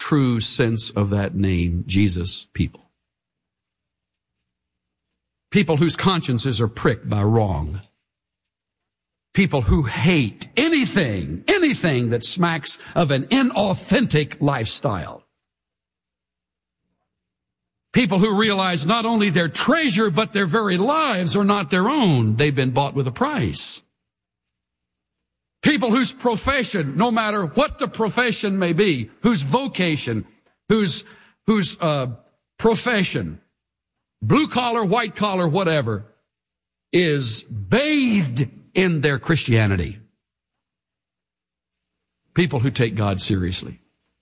true sense of that name, Jesus people. People whose consciences are pricked by wrong. People who hate anything that smacks of an inauthentic lifestyle. People who realize not only their treasure, but their very lives are not their own. They've been bought with a price. People whose profession, no matter what the profession may be, whose vocation, whose profession, blue collar, white collar, whatever, is bathed in their Christianity. People who take God seriously.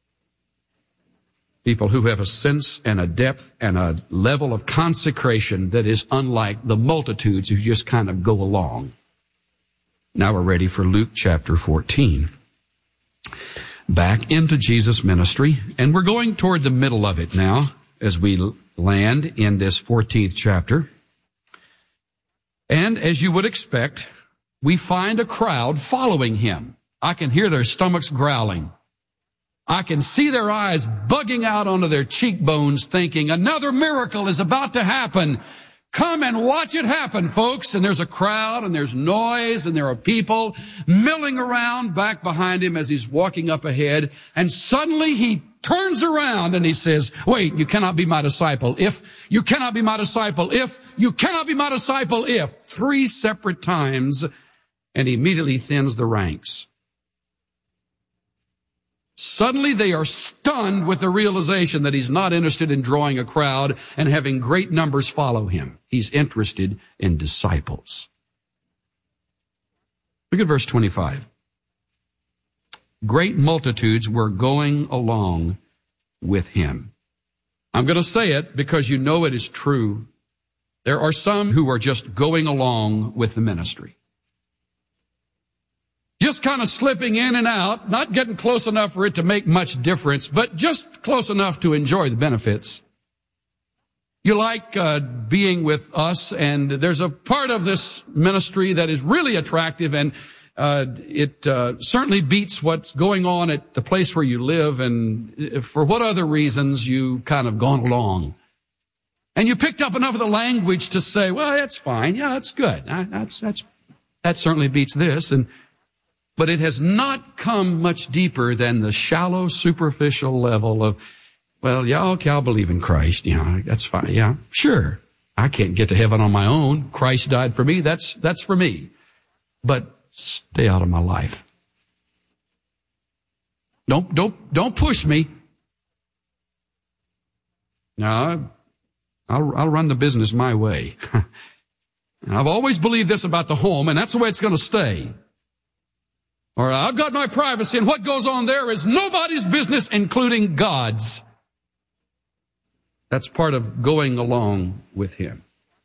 People who have a sense and a depth and a level of consecration that is unlike the multitudes who just kind of go along. Now we're ready for Luke chapter 14. Back into Jesus' ministry, and we're going toward the middle of it now as we land in this 14th chapter. And as you would expect, we find a crowd following him. I can hear their stomachs growling. I can see their eyes bugging out onto their cheekbones thinking, another miracle is about to happen. Come and watch it happen, folks. And there's a crowd and there's noise and there are people milling around back behind him as he's walking up ahead. And suddenly he turns around and he says, wait, you cannot be my disciple if you cannot be my disciple if you cannot be my disciple if 3 separate times, and he immediately thins the ranks. Suddenly they are stunned with the realization that he's not interested in drawing a crowd and having great numbers follow him. He's interested in disciples. Look at verse 25. Great multitudes were going along with him. I'm going to say it because you know it is true. There are some who are just going along with the ministry. Just kind of slipping in and out, not getting close enough for it to make much difference, but just close enough to enjoy the benefits. You like being with us, and there's a part of this ministry that is really attractive, and it certainly beats what's going on at the place where you live, and for what other reasons you've kind of gone along. And you picked up enough of the language to say, well, that's fine. Yeah, that's good. That certainly beats this. But it has not come much deeper than the shallow, superficial level of, well, yeah, okay, I'll believe in Christ. Yeah, that's fine. Yeah, sure. I can't get to heaven on my own. Christ died for me. That's for me. But stay out of my life. Don't push me. No, I'll run the business my way. I've always believed this about the home, and that's the way it's going to stay. Or I've got my privacy, and what goes on there is nobody's business, including God's. That's part of going along with him.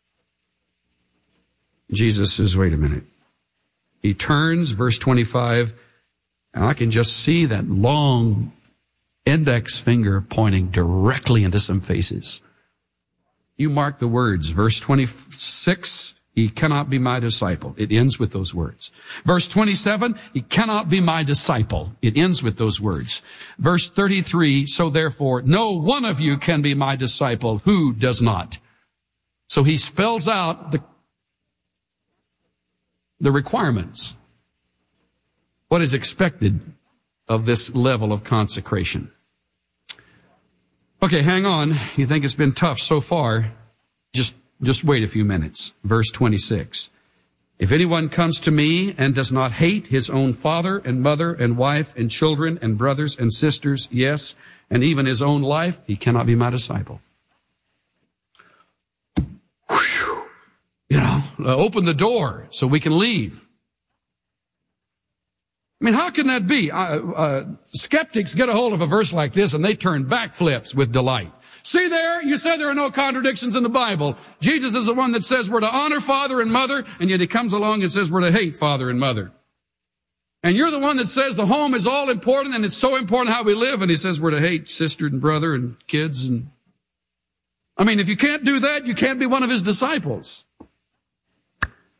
Jesus says, wait a minute. He turns, verse 25, and I can just see that long index finger pointing directly into some faces. You mark the words. Verse 26, he cannot be my disciple. It ends with those words. Verse 27, he cannot be my disciple. It ends with those words. Verse 33, so therefore, no one of you can be my disciple who does not. So he spells out the requirements. What is expected of this level of consecration. Okay, hang on. You think it's been tough so far? Just wait a few minutes. Verse 26. If anyone comes to me and does not hate his own father and mother and wife and children and brothers and sisters, yes, and even his own life, he cannot be my disciple. Whew. Open the door so we can leave. I mean, how can that be? Skeptics get a hold of a verse like this and they turn backflips with delight. See there? You said there are no contradictions in the Bible. Jesus is the one that says we're to honor father and mother, and yet he comes along and says we're to hate father and mother. And you're the one that says the home is all important and it's so important how we live, and he says we're to hate sister and brother and kids. And I mean, if you can't do that, you can't be one of his disciples.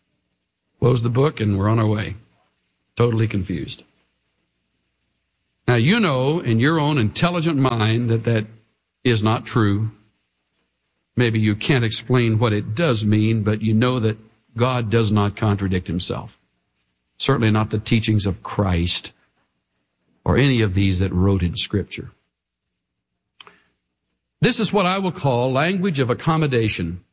Close the book and we're on our way. Totally confused. Now, you know in your own intelligent mind that that is not true. Maybe you can't explain what it does mean, but you know that God does not contradict himself. Certainly not the teachings of Christ or any of these that wrote in Scripture. This is what I will call language of accommodation.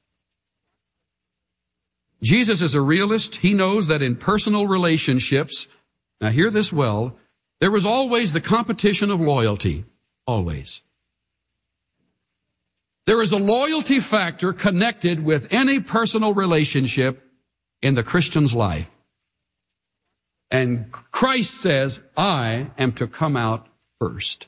Jesus is a realist. He knows that in personal relationships, now hear this well, there is always the competition of loyalty. Always. There is a loyalty factor connected with any personal relationship in the Christian's life. And Christ says, I am to come out first.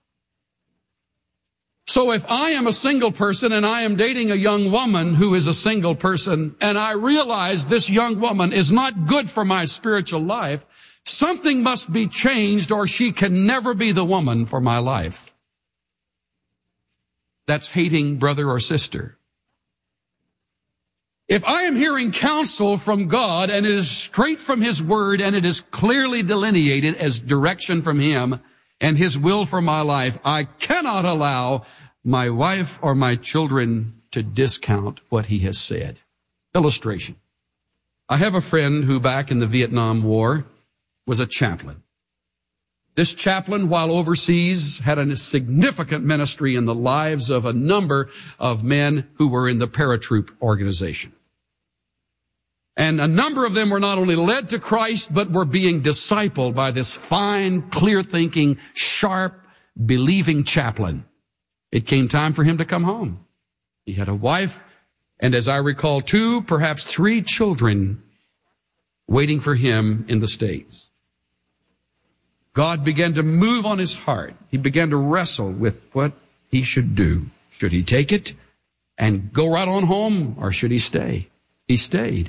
So if I am a single person and I am dating a young woman who is a single person, and I realize this young woman is not good for my spiritual life, something must be changed or she can never be the woman for my life. That's hating brother or sister. If I am hearing counsel from God and it is straight from His Word and it is clearly delineated as direction from Him and His will for my life, I cannot allow my wife or my children to discount what He has said. Illustration. I have a friend who back in the Vietnam War was a chaplain. This chaplain, while overseas, had a significant ministry in the lives of a number of men who were in the paratroop organization. And a number of them were not only led to Christ, but were being discipled by this fine, clear-thinking, sharp, believing chaplain. It came time for him to come home. He had a wife, and as I recall, 2, perhaps 3 children waiting for him in the States. God began to move on his heart. He began to wrestle with what he should do. Should he take it and go right on home, or should he stay? He stayed.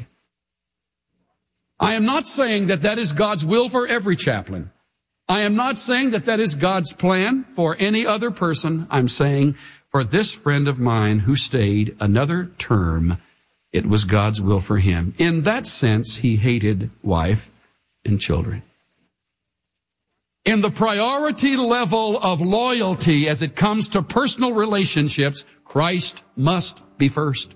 I am not saying that that is God's will for every chaplain. I am not saying that that is God's plan for any other person. I'm saying for this friend of mine who stayed another term, it was God's will for him. In that sense, he hated wife and children. In the priority level of loyalty as it comes to personal relationships, Christ must be first.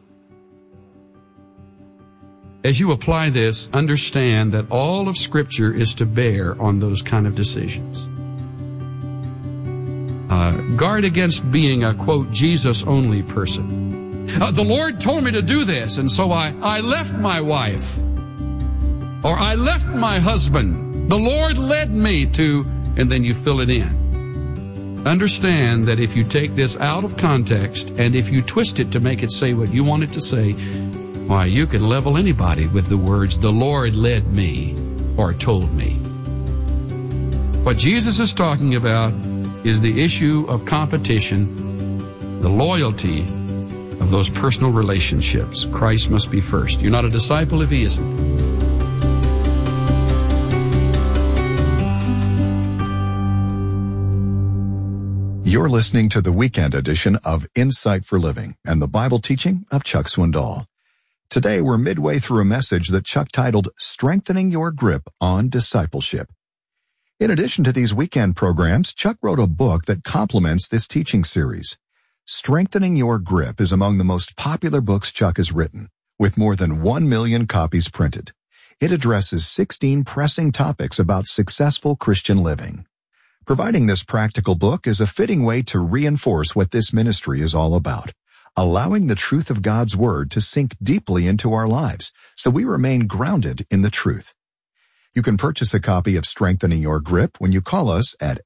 As you apply this, understand that all of Scripture is to bear on those kind of decisions. Guard against being a, quote, Jesus-only person. The Lord told me to do this, and so I left my wife. Or I left my husband. The Lord led me to... And then you fill it in. Understand that if you take this out of context and if you twist it to make it say what you want it to say, why, you can level anybody with the words, the Lord led me or told me. What Jesus is talking about is the issue of competition, the loyalty of those personal relationships. Christ must be first. You're not a disciple if He isn't. You're listening to the weekend edition of Insight for Living and the Bible teaching of Chuck Swindoll. Today, we're midway through a message that Chuck titled, Strengthening Your Grip on Discipleship. In addition to these weekend programs, Chuck wrote a book that complements this teaching series. Strengthening Your Grip is among the most popular books Chuck has written, with more than 1 million copies printed. It addresses 16 pressing topics about successful Christian living. Providing this practical book is a fitting way to reinforce what this ministry is all about, allowing the truth of God's Word to sink deeply into our lives so we remain grounded in the truth. You can purchase a copy of Strengthening Your Grip when you call us at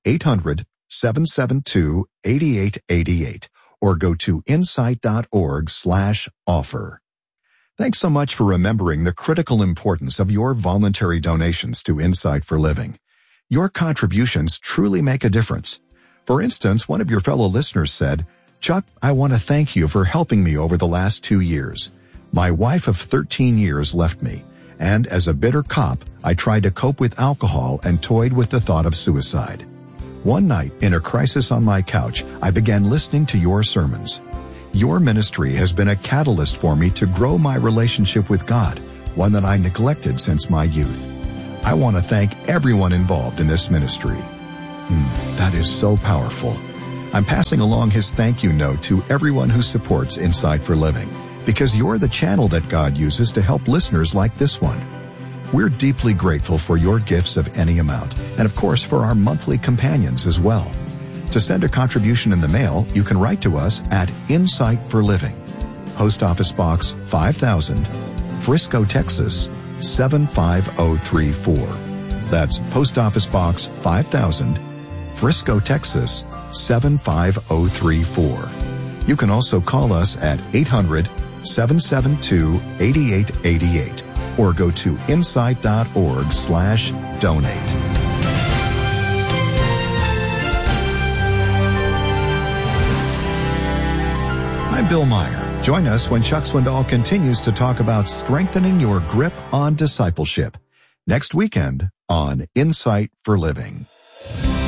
800-772-8888 or go to insight.org/offer. Thanks so much for remembering the critical importance of your voluntary donations to Insight for Living. Your contributions truly make a difference. For instance, one of your fellow listeners said, Chuck, I want to thank you for helping me over the last 2 years. My wife of 13 years left me, and as a bitter cop, I tried to cope with alcohol and toyed with the thought of suicide. One night, in a crisis on my couch, I began listening to your sermons. Your ministry has been a catalyst for me to grow my relationship with God, one that I neglected since my youth. I want to thank everyone involved in this ministry. That is so powerful. I'm passing along his thank you note to everyone who supports Insight for Living, because you're the channel that God uses to help listeners like this one. We're deeply grateful for your gifts of any amount, and of course for our monthly companions as well. To send a contribution in the mail, you can write to us at Insight for Living, Post Office Box 5000, Frisco, Texas 75034. That's Post Office Box 5000, Frisco, Texas 75034. You can also call us at 800-772-8888 or go to insight.org/donate. I'm Bill Meyer. Join us when Chuck Swindoll continues to talk about strengthening your grip on discipleship next weekend on Insight for Living.